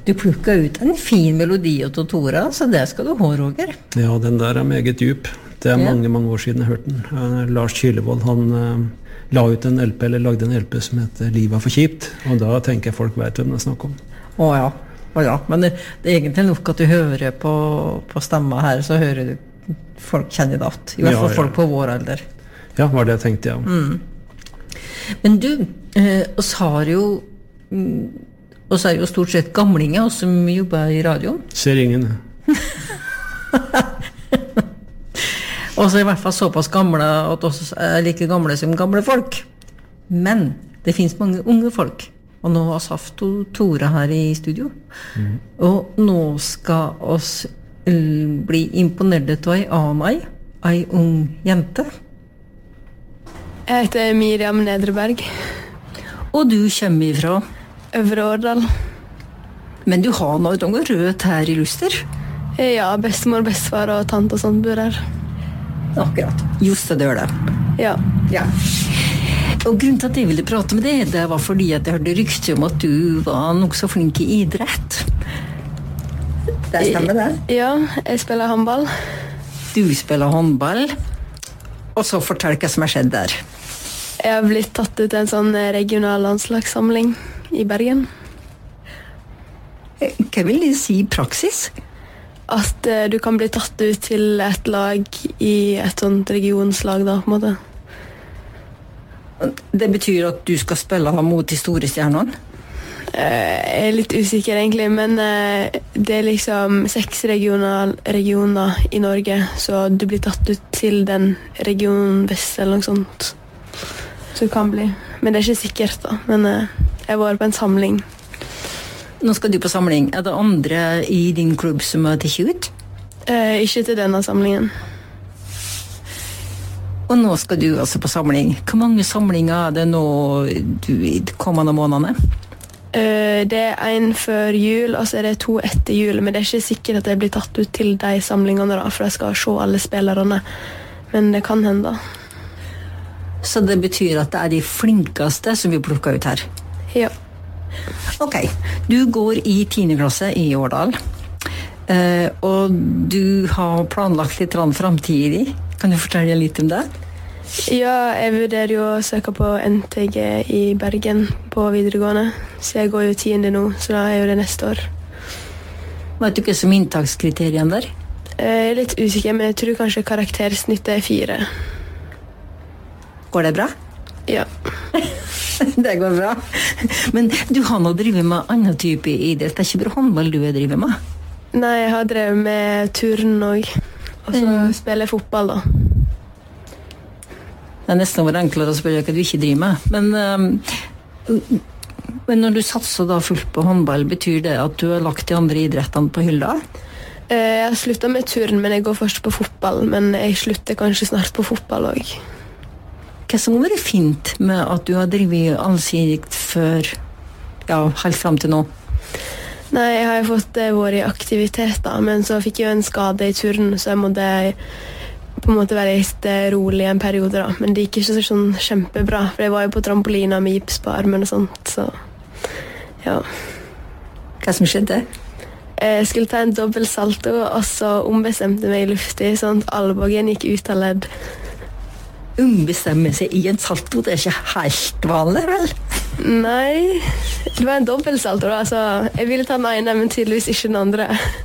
Du plukket ut en fin melodi av Tora, så det skal du ha, Roger. Ja, den der meget dyp. Det mange, mange år siden jeg hørte den. Lars Kylevold, han la ut en LP, eller lagde en LP som heter Livet for kjipt, og da tenker jeg folk vet hvem det snakker om. Ja, men det er egentlig nok at du hører på stemma her, så hører du folk kjenner det at, i hvert fall folk på vår alder. Ja, var det jeg tenkte, ja. Men du, oss er jo stort sett gamlinger, oss som jobber i radio. Ser ingen. Og så i hvert fall såpass gamle at oss er like gamle som gamle folk. Men det finnes mange unge folk. Og nå har Saft og Tora her i studio. Og nå skal oss bli imponert av ei ung jente. Jeg heter Miriam Nedreberg. Og du kommer ifra? Øvre Årdal. Men du har noe rødt her i Luster? Ja, bestemor, bestefar og tante og sånt bor her. Akkurat. Just det gjør det. Ja. Og grunnen til at jeg ville prate med deg, det var fordi at jeg hørte rykter om at du var nok så flink i idrett. Det stemmer det? Ja, jeg spiller håndball. Du spiller håndball. Og så fortell hva som har skjedd der. Jeg har blitt tatt ut til en sånn regional landslagssamling i Bergen. Hva vil det si i praksis? At du kan bli tatt ut til et lag i et sånt regionslag da, på en måte. Det betyr at du skal spille mot de store stjernene? Jeg er litt usikker egentlig, men det er liksom 6 regioner i Norge, så du blir tatt ut til den regionen vest eller noe sånt. Så det kan bli. Men det er ikke sikkert da, men jeg var på en samling. Nå skal du på samling. Er det andre i din klubb som har tatt ut? Ikke til denne samlingen. Og nå skal du altså på samling. Hvor mange samlinger er det nå i de kommende månedene? Det er en før jul, og så er det 2 etter jul, men det er ikke sikkert at jeg blir tatt ut til de samlingene da, for jeg skal se alle spillerne. Men det kan hende. Så det betyr at det er de flinkeste som vi plukker ut her? Ja. Ok, du går i 10. klasse i Årdal, og du har planlagt litt fremtidig. Kan du fortelle litt om det? Ja, jeg vurderer jo å søke på NTG i Bergen på videregående, så jeg går jo 10. nå, så da er jo det neste år. Vet du hva som inntakskriterien der? Jeg er litt usikker, men jeg tror kanskje karaktersnittet er 4. Går det bra? Ja. Det går bra. Men du har nå drivet med annen type idrett. Det er ikke bare håndball du har drivet med? Nei, jeg har drevet med turn også. Og så spiller jeg fotball da. Det er nesten over enklere å spørre hva du ikke driver med. Men når du satser da fullt på håndball, betyr det at du har lagt de andre idrettene på hylla? Jeg har sluttet med turn, men jeg går først på fotball. Men jeg slutter kanskje snart på fotball også. Hva som har vært fint med at du har drevet allsidig før, ja, helt frem til nå? Nei, jeg har jo fått vært i aktivitet da, men så fikk jeg jo en skade i turn, så jeg måtte på en måte være litt rolig en periode da. Men det gikk ikke sånn kjempebra, for jeg var jo på trampolina med gips på armen og sånt, så ja. Hva som skjedde? Jeg skulle ta en dobbelt salto, og så ombestemte meg i luftig, sånn at albuen gikk ut av ledd. Ombestemme seg i en salto, det er ikke helt vanlig, vel? Nei, det var en dobbelt salto da, så jeg ville ta den ene, men tydeligvis ikke den andre.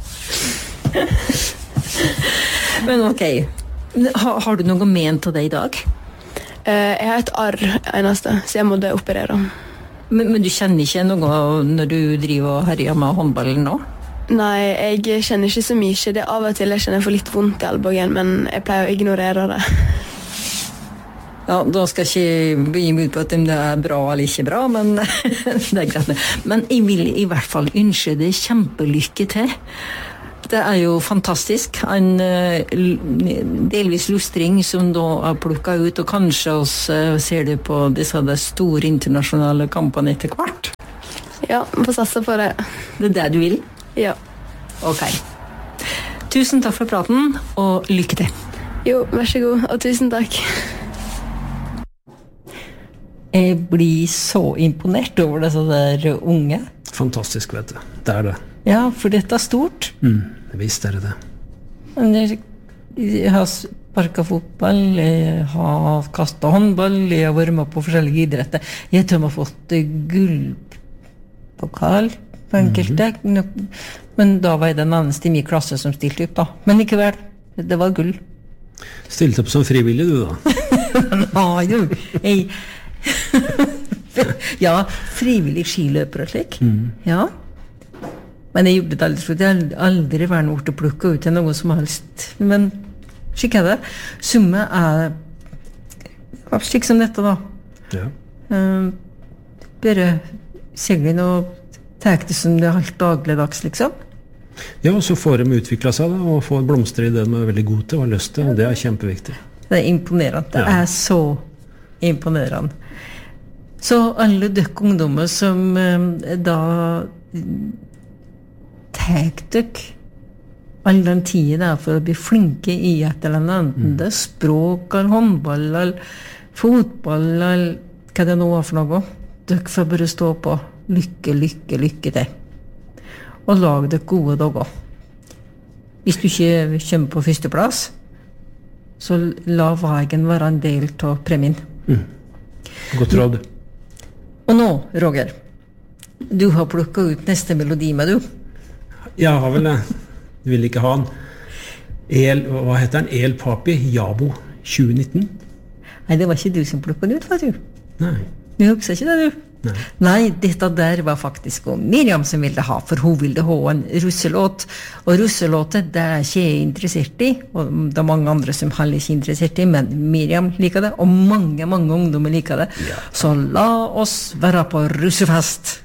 Men ok, har du noe ment av det i dag? Jeg har et arr eneste, så jeg måtte operere. Men du kjenner ikke noe når du driver og herjer med håndballen nå? Nei, jeg kjenner ikke så mye. Det er av og til jeg kjenner for litt vondt i albuen, men jeg pleier å ignorere det. Ja, da skal jeg ikke begi meg ut på at det er bra eller ikke bra, men det er greit. Men jeg vil i hvert fall ønske det kjempelykke til. Det er jo fantastisk. En delvis lustring som da er plukket ut, og kanskje også ser det på disse store internasjonale kampene etter hvert. Ja, vi får satse på det. Det er det du vil? Ja. Ok. Tusen takk for praten, og lykke til. Jo, vær så god, og tusen takk. Jeg blir så imponert over disse der unge. Fantastisk, vet du. Det er det. Ja, for dette stort. Visst det det. Men jeg har sparket fotball, jeg har kastet håndball, jeg har vært med på forskjellige idretter. Jeg tror jeg har fått gullpokal på enkelte, men da var jeg den eneste i min klasse som stilte opp da. Men ikke vel, det var gull. Stilte opp som frivillig du da? Nei, jo. Ja, frivillig skiløper og slik. Ja. Men jeg gjorde det aldri, for jeg har aldri vært noe til å plukke ut til noe som helst. Men slik det. Summe slik som dette da. Ja. Bare seglen og tek det som det helt dagligdags, liksom. Ja, og så får de utviklet seg da, og får blomster i det de er veldig gode til og har lyst til, og det er kjempeviktig. Det er imponerende. Det er så imponerende. Så alle døkke ungdommer som da tek døkk all den tiden der for å bli flinke i et eller annet, enten det er språk, eller håndball, eller fotball, eller hva det nå var for noe. Døkk får bare stå på. Lykke, lykke, lykke til. Og lag døkk gode dager. Hvis du ikke kommer på førsteplass, så la veien være en del av premien. Godt råd. Og nå, Roger, du har plukket ut neste melodi med du. Jeg har vel det. Du vil ikke ha den. Hva heter den? El Papi, Jabo 2019? Nei, det var ikke du som plukket den ut, var du? Nei. Du husker ikke det, du? Nei, dette der var faktisk Miriam som ville ha, for hun ville ha en russelåt. Og russelåtet, det er ikke jeg interessert i, og det er mange andre som heller ikke er interessert i, men Miriam liker det, og mange ungdommer liker det. Ja. Så la oss være på russefest!